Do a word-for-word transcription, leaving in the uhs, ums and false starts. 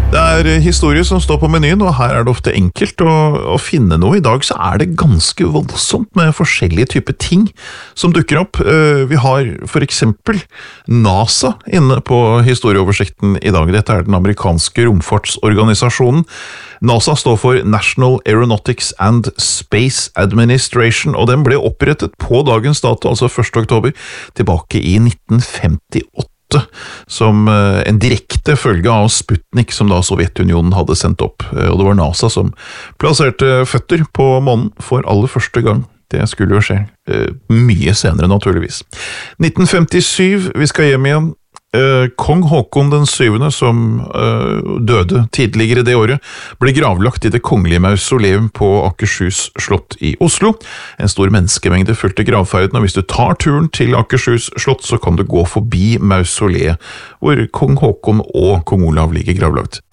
Det er historie som står på menyen, og her er det ofte enkelt å, å finne noe. I dag så er det ganske voldsomt med forskjellige typer ting som dukker opp. Vi har for eksempel NASA inne på historieoversikten i dag. Dette er den amerikanske romfartsorganisasjonen. NASA står for National Aeronautics and Space Administration, og den ble opprettet på dagens dato, altså første oktober, tilbake i nitten femtiåtte. Som en direkte følge av Sputnik som da Sovjetunionen hadde sendt opp, og det var NASA som plasserte føtter på månen for aller første gang. Det skulle jo skje mye senere naturligvis. nitten femtisyv, vi skal hjem igjen. Kong Håkon den syvende, som døde tidligere det året, ble gravlagt i det kongelige mausoleum på Akershus slott i Oslo. En stor menneskemengde fulgte gravferden, og hvis du tar turen til Akershus slott, så kan du gå forbi mausoleet, hvor kong Håkon og kong Olav ligger gravlagt.